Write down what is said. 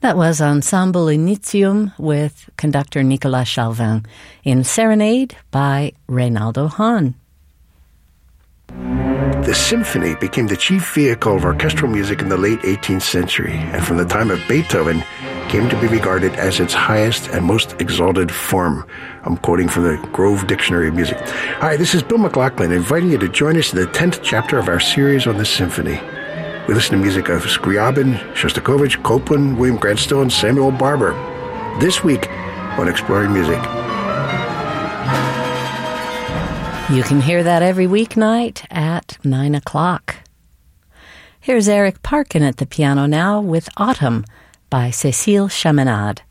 That was Ensemble Initium with conductor Nicolas Chauvin in Serenade by Reynaldo Hahn. The symphony became the chief vehicle of orchestral music in the late 18th century, and from the time of Beethoven came to be regarded as its highest and most exalted form. I'm quoting from the Grove Dictionary of Music. Hi, this is Bill McLaughlin, inviting you to join us in the 10th chapter of our series on the symphony. We listen to music of Scriabin, Shostakovich, Copland, William Grant Still, and Samuel Barber. This week on Exploring Music. You can hear that every weeknight at 9 o'clock. Here's Eric Parkin at the piano now with Autumn by Cécile Chaminade.